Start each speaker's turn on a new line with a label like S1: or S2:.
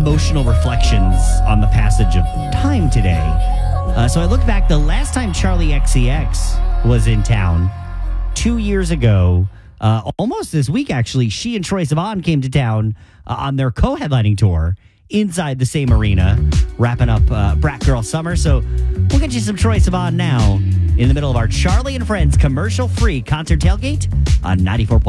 S1: emotional reflections on the passage of time today. So I looked back. The last time Charlie XCX was in town, 2 years ago, almost this week actually, she and Troye Sivan came to town on their co-headlining tour inside the same arena, wrapping up Brat Girl Summer. So we'll get you some Troye Sivan now in the middle of our Charlie and Friends commercial-free concert tailgate on 94.